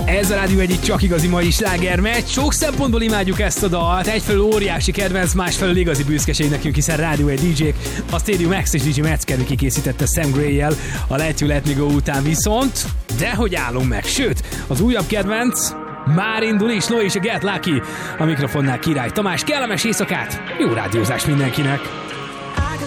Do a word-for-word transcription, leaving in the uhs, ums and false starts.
Ez a Rádió egyik csak igazi mai slágermeccs. Sok szempontból imádjuk ezt a dalt. Egyfelől óriási kedvenc, másfelől igazi büszkeség nekünk, hiszen Rádió egy dé jék. A Stadium X és dé jé Metzger kikészítette Sam Gray-jel a Let You Let Me Go után viszont, de hogy állunk meg? Sőt, az újabb kedvenc már indul is, no és a Get Lucky. A mikrofonnál Király Tamás, kellemes éjszakát, jó rádiózás mindenkinek!